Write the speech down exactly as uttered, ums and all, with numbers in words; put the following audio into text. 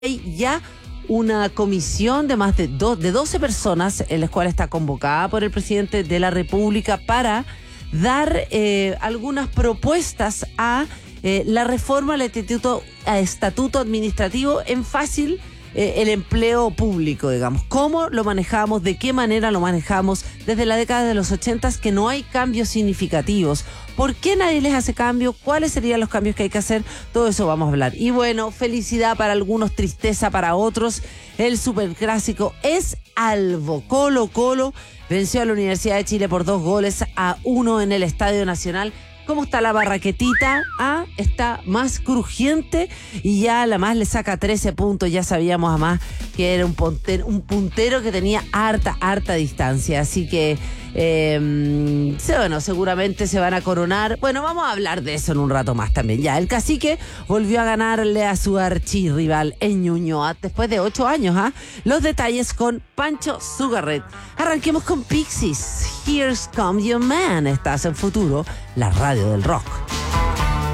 Hay ya una comisión de más de, do, de doce personas, en la cual está convocada por el presidente de la República para dar eh, algunas propuestas a eh, la reforma al estatuto, a estatuto administrativo en fácil eh, el empleo público, digamos. ¿Cómo lo manejamos? ¿De qué manera lo manejamos? Desde la década de los ochentas que no hay cambios significativos. ¿Por qué nadie les hace cambio? ¿Cuáles serían los cambios que hay que hacer? Todo eso vamos a hablar. Y bueno, felicidad para algunos, tristeza para otros. El superclásico es albo. Colo Colo venció a la Universidad de Chile por dos goles a uno en el Estadio Nacional. ¿Cómo está la barraquetita? Ah, está más crujiente y ya la más le saca trece puntos. Ya sabíamos además que era un puntero, un puntero que tenía harta, harta distancia. Así que, eh, bueno, seguramente se van a coronar. Bueno, vamos a hablar de eso en un rato más también. Ya, el Cacique volvió a ganarle a su archirrival en Ñuñoa después de ocho años. ¿ah? Los detalles con Pancho Zugarret. Arranquemos con Pixies. Here's Come Your Man. Estás en Futuro, la radio del rock.